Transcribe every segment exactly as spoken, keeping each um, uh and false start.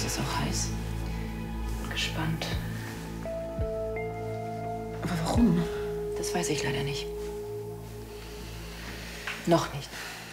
es ist auch heiß. Bin gespannt. Aber warum? Das weiß ich leider nicht. Noch nicht.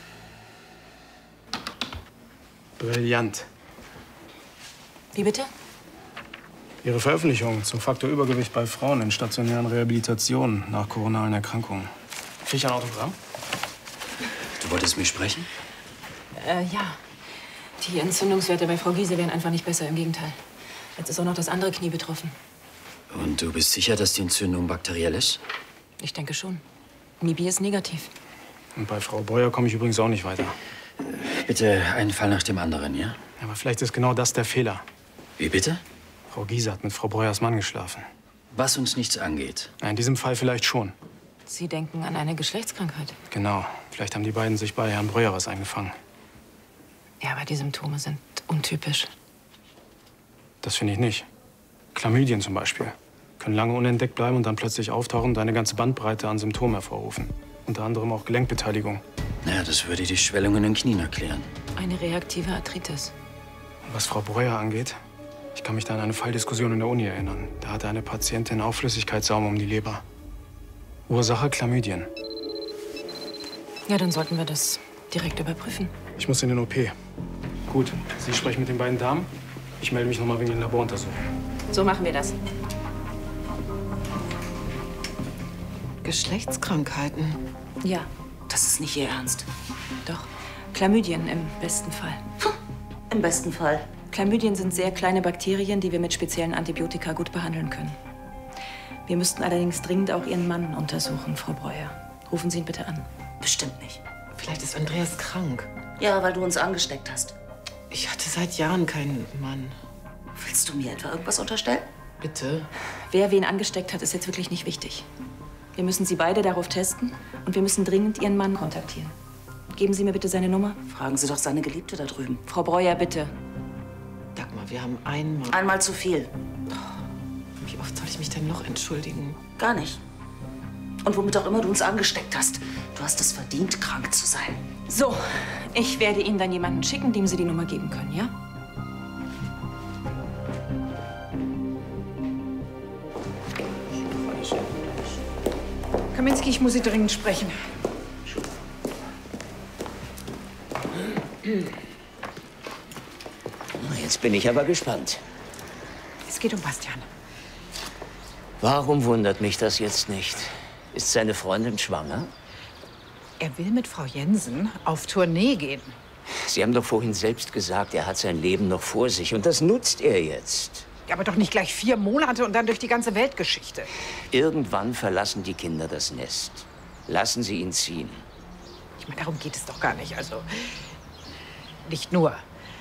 Brillant. Wie bitte? Ihre Veröffentlichung zum Faktor Übergewicht bei Frauen in stationären Rehabilitationen nach koronalen Erkrankungen. Krieg ich ein Autogramm? Du wolltest mich sprechen? Äh, ja. Die Entzündungswerte bei Frau Giese wären einfach nicht besser, im Gegenteil. Jetzt ist auch noch das andere Knie betroffen. Und du bist sicher, dass die Entzündung bakteriell ist? Ich denke schon. M I B I ist negativ. Und bei Frau Breuer komme ich übrigens auch nicht weiter. Bitte einen Fall nach dem anderen, ja? Aber vielleicht ist genau das der Fehler. Wie bitte? Frau Giese hat mit Frau Breuers Mann geschlafen. Was uns nichts angeht. Na, in diesem Fall vielleicht schon. Sie denken an eine Geschlechtskrankheit. Genau. Vielleicht haben die beiden sich bei Herrn Breuer was eingefangen. Ja, aber die Symptome sind untypisch. Das finde ich nicht. Chlamydien zum Beispiel können lange unentdeckt bleiben und dann plötzlich auftauchen und eine ganze Bandbreite an Symptomen hervorrufen. Unter anderem auch Gelenkbeteiligung. Naja, das würde die Schwellung in den Knien erklären. Eine reaktive Arthritis. Und was Frau Breuer angeht, ich kann mich da an eine Falldiskussion in der Uni erinnern. Da hatte eine Patientin auch Flüssigkeitssaum um die Leber. Ursache Chlamydien. Ja, dann sollten wir das direkt überprüfen. Ich muss in den O P. Gut, Sie sprechen mit den beiden Damen. Ich melde mich noch mal wegen den Laboruntersuchungen. So machen wir das. Geschlechtskrankheiten? Ja, Das ist nicht Ihr Ernst. doch. Chlamydien im besten Fall. Im besten Fall. Chlamydien sind sehr kleine Bakterien, die wir mit speziellen Antibiotika gut behandeln können. Wir müssten allerdings dringend auch Ihren Mann untersuchen, Frau Breuer. Rufen Sie ihn bitte an. Bestimmt nicht. Vielleicht ist Andreas krank. Ja, weil du uns angesteckt hast. Ich hatte seit Jahren keinen Mann. Willst du mir etwa irgendwas unterstellen? Bitte? Wer wen angesteckt hat, ist jetzt wirklich nicht wichtig. Wir müssen Sie beide darauf testen und wir müssen dringend Ihren Mann kontaktieren. Geben Sie mir bitte seine Nummer. Fragen Sie doch seine Geliebte da drüben. Frau Breuer, bitte. Dagmar, wir haben einmal... Einmal zu viel. Wie oft soll ich mich denn noch entschuldigen? Gar nicht. Und womit auch immer du uns angesteckt hast, du hast es verdient, krank zu sein. So, ich werde Ihnen dann jemanden schicken, dem Sie die Nummer geben können, ja? Kaminski, ich muss Sie dringend sprechen. Jetzt bin ich aber gespannt. Es geht um Bastian. Warum wundert mich das jetzt nicht? Ist seine Freundin schwanger? Er will mit Frau Jensen auf Tournee gehen. Sie haben doch vorhin selbst gesagt, er hat sein Leben noch vor sich. Und das nutzt er jetzt. Ja, aber doch nicht gleich vier Monate und dann durch die ganze Weltgeschichte. Irgendwann verlassen die Kinder das Nest. Lassen Sie ihn ziehen. Ich meine, darum geht es doch gar nicht. Also, nicht nur.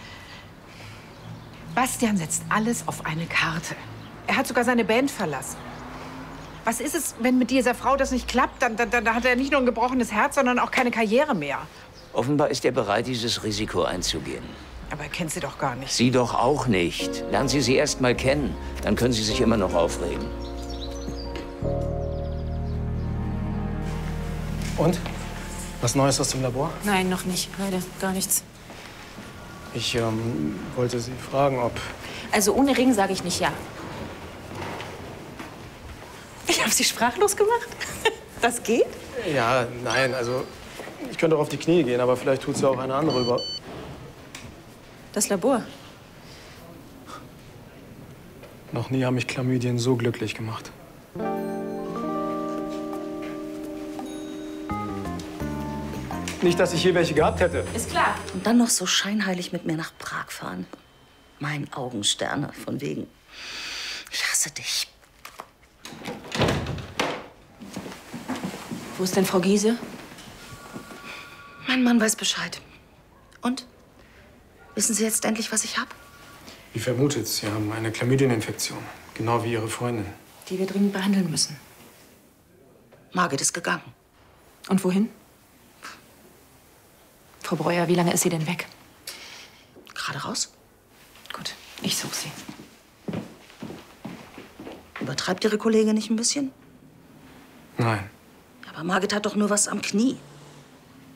Bastian setzt alles auf eine Karte. Er hat sogar seine Band verlassen. Was ist es, wenn mit dieser Frau das nicht klappt? Dann, dann, dann hat er nicht nur ein gebrochenes Herz, sondern auch keine Karriere mehr. Offenbar ist er bereit, dieses Risiko einzugehen. Aber er kennt sie doch gar nicht. Sie doch auch nicht. Lernen Sie sie erst mal kennen. Dann können Sie sich immer noch aufregen. Und? Was Neues aus dem Labor? Nein, noch nicht. Leider gar nichts. Ich ähm, wollte Sie fragen, ob... Also ohne Ring sage ich nicht ja. Ich habe Sie sprachlos gemacht. Das geht? Ja, nein, also... Ich könnte auch auf die Knie gehen, aber vielleicht tut es ja auch eine andere über... Das Labor. Noch nie haben mich Chlamydien so glücklich gemacht. Nicht, dass ich hier welche gehabt hätte. Ist klar. Und dann noch so scheinheilig mit mir nach Prag fahren. Mein Augensterne, von wegen. Ich hasse dich. Wo ist denn Frau Giese? Mein Mann weiß Bescheid. Und? Wissen Sie jetzt endlich, was ich habe? Wie vermutet, Sie haben eine Chlamydieninfektion. Genau wie Ihre Freundin. Die wir dringend behandeln müssen. Margit ist gegangen. Und wohin? Frau Breuer, wie lange ist sie denn weg? Gerade raus. Gut, ich suche sie. Übertreibt Ihre Kollegin nicht ein bisschen? Nein. Aber Margit hat doch nur was am Knie.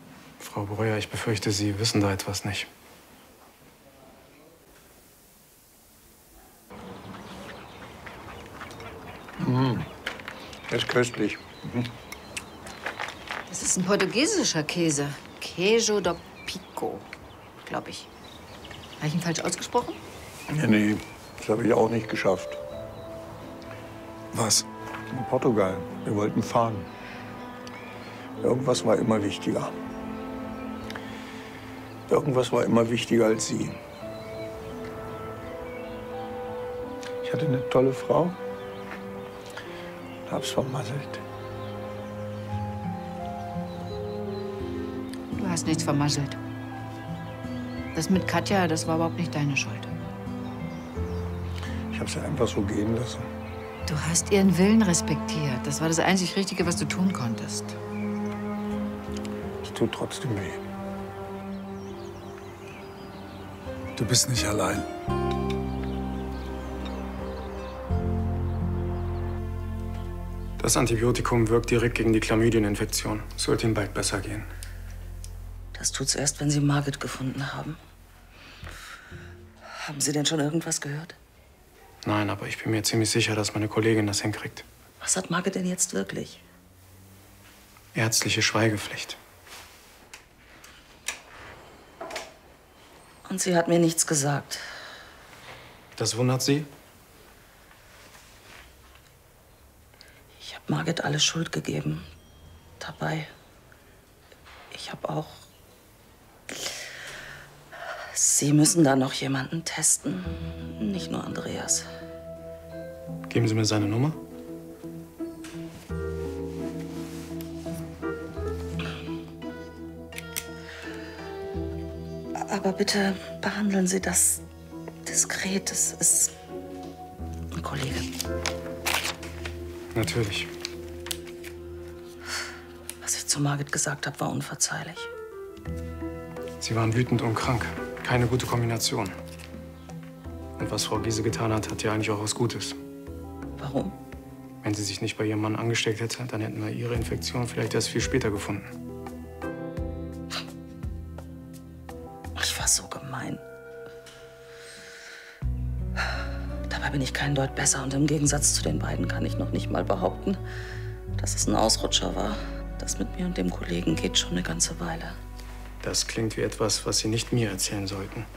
Frau Breuer, ich befürchte, Sie wissen da etwas nicht. Der ist köstlich. Mhm. Das ist ein portugiesischer Käse. Queijo do Pico, glaube ich. Habe ich ihn falsch ausgesprochen? Nee, nee, das habe ich auch nicht geschafft. Was? In Portugal. Wir wollten fahren. Irgendwas war immer wichtiger. Irgendwas war immer wichtiger als sie. Ich hatte eine tolle Frau und hab's vermasselt. Du hast nichts vermasselt. Das mit Katja, das war überhaupt nicht deine Schuld. Ich habe sie einfach so gehen lassen. Du hast ihren Willen respektiert. Das war das einzig Richtige, was du tun konntest. Es tut trotzdem weh. Du bist nicht allein. Das Antibiotikum wirkt direkt gegen die Chlamydieninfektion. Sollte ihm bald besser gehen. Das tut's erst, wenn Sie Margit gefunden haben. Haben Sie denn schon irgendwas gehört? Nein, aber ich bin mir ziemlich sicher, dass meine Kollegin das hinkriegt. Was hat Margit denn jetzt wirklich? Ärztliche Schweigepflicht. Und sie hat mir nichts gesagt. Das wundert Sie? Ich habe Margit alle Schuld gegeben. Dabei. Ich habe auch. Sie müssen da noch jemanden testen. Nicht nur Andreas. Geben Sie mir seine Nummer. Aber bitte behandeln Sie das diskret. Das ist ein Kollege. Natürlich. Was ich zu Margit gesagt habe, war unverzeihlich. Sie waren wütend und krank. Keine gute Kombination. Und was Frau Giese getan hat, hat ja eigentlich auch was Gutes. Warum? Wenn sie sich nicht bei ihrem Mann angesteckt hätte, dann hätten wir ihre Infektion vielleicht erst viel später gefunden. Ich war so gemein. Dabei bin ich kein Deut besser. Und im Gegensatz zu den beiden kann ich noch nicht mal behaupten, dass es ein Ausrutscher war. Das mit mir und dem Kollegen geht schon eine ganze Weile. Das klingt wie etwas, was Sie nicht mir erzählen sollten.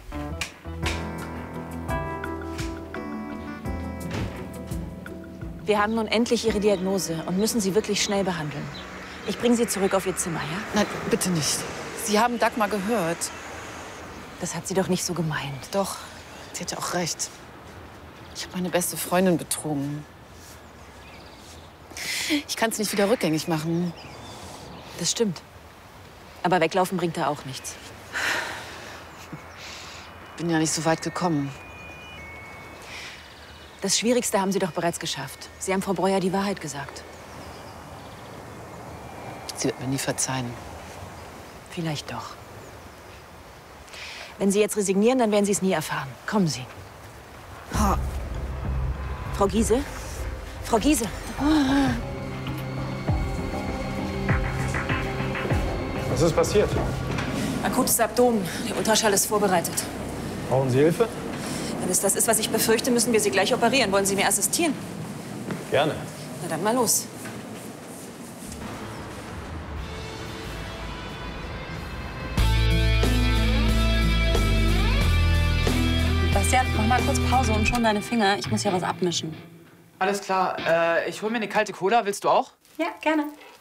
Wir haben nun endlich Ihre Diagnose und müssen Sie wirklich schnell behandeln. Ich bringe Sie zurück auf Ihr Zimmer, ja? Nein, bitte nicht. Sie haben Dagmar gehört. Das hat sie doch nicht so gemeint. Doch, sie hatte auch recht. Ich habe meine beste Freundin betrogen. Ich kann es nicht wieder rückgängig machen. Das stimmt. Aber weglaufen bringt da auch nichts. Bin ja nicht so weit gekommen. Das Schwierigste haben Sie doch bereits geschafft. Sie haben Frau Breuer die Wahrheit gesagt. Sie wird mir nie verzeihen. Vielleicht doch. Wenn Sie jetzt resignieren, dann werden Sie es nie erfahren. Kommen Sie. Oh. Frau Giese? Frau Giese! Oh. Was ist passiert? Akutes Abdomen. Der Ultraschall ist vorbereitet. Brauchen Sie Hilfe? Wenn es das ist, was ich befürchte, müssen wir Sie gleich operieren. Wollen Sie mir assistieren? Gerne. Na dann mal los. Bastian, mach mal kurz Pause und schon deine Finger. Ich muss ja was abmischen. Alles klar. Äh, ich hol mir eine kalte Cola. Willst du auch? Ja, gerne.